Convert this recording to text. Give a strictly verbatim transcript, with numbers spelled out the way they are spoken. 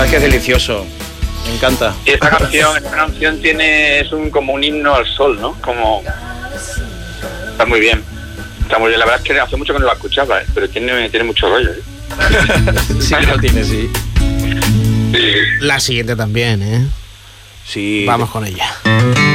verdad es que es delicioso. Me encanta. Y esta canción, esta canción tiene, es un como un himno al sol, ¿no? Como está muy bien. Está muy bien. La verdad es que hace mucho que no la escuchaba, ¿eh? Pero tiene, tiene mucho rollo, ¿eh? Sí, lo tiene, sí. La siguiente también, ¿eh? Sí. Vamos con ella.